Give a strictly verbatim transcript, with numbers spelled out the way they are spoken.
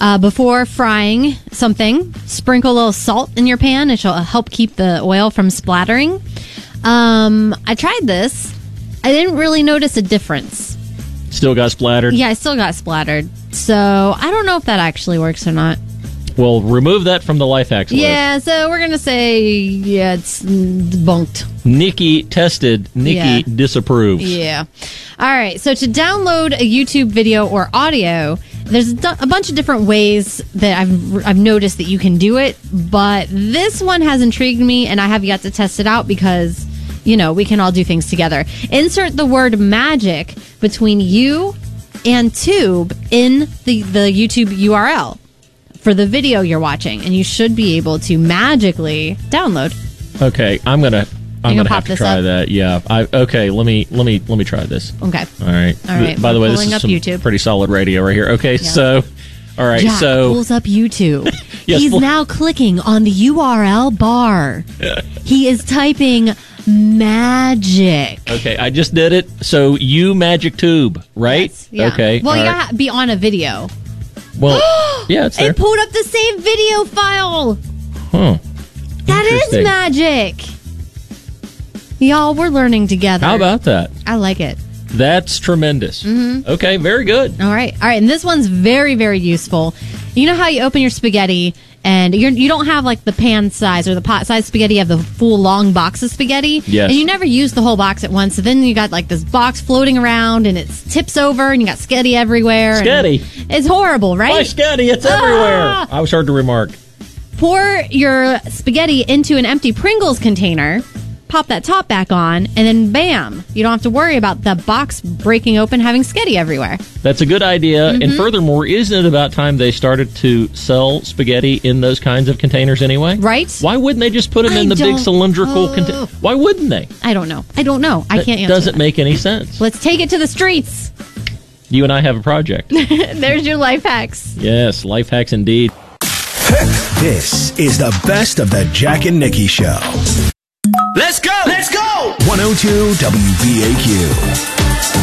Uh, before frying something, sprinkle a little salt in your pan. It shall help keep the oil from splattering. Um, I tried this. I didn't really notice a difference. Still got splattered? Yeah, I still got splattered. So I don't know if that actually works or not. Well, remove that from the life hacks list. Yeah, so we're going to say, yeah, it's debunked. Nikki tested. Nikki Yeah. disapproves. Yeah. All right, so to download a YouTube video or audio, there's a du- a bunch of different ways that I've I've noticed that you can do it, but this one has intrigued me, and I have yet to test it out because, you know, we can all do things together. Insert the word magic between you and Tube in the, the YouTube U R L for the video you're watching, and you should be able to magically download. Okay, I'm gonna I'm gonna gonna, pop have to this try up? that. Yeah. I okay. Let me let me let me try this. Okay. All right. All right, By the we're way, this pulling is up some YouTube. pretty solid radio right here. Okay, so all right, Jack so pulls up YouTube. Yes, He's well- now clicking on the U R L bar. He is typing magic. okay, I just did it. So you magic tube, right? Yes, yeah. Okay. Well, all you right. gotta be on a video. Well, yeah, it's there. It pulled up the same video file. Huh. That is Interesting. magic. Y'all, we're learning together. How about that? I like it. That's tremendous. Mm-hmm. Okay, very good. All right. All right. And this one's very, very useful. You know how you open your spaghetti and you're, you don't have like the pan size or the pot size spaghetti. You have the full long box of spaghetti. Yes. And you never use the whole box at once. So then you got like this box floating around and it tips over and you got spaghetti everywhere. and Spaghetti? It's horrible, right? Why spaghetti? It's Ah! everywhere. I was heard to remark. Pour your spaghetti into an empty Pringles container. Pop that top back on, and then bam, you don't have to worry about the box breaking open, having spaghetti everywhere. That's a good idea. Mm-hmm. And furthermore, isn't it about time they started to sell spaghetti in those kinds of containers anyway? Right? Why wouldn't they just put them I in the big don't- cylindrical uh, container? Why wouldn't they? I don't know. I don't know. I That can't answer doesn't that. make any sense. Let's take it to the streets. You and I have a project. There's your life hacks. Yes, life hacks indeed. This is the best of the Jack and Nikki Show. Let's go! Let's go! one oh two W B A Q.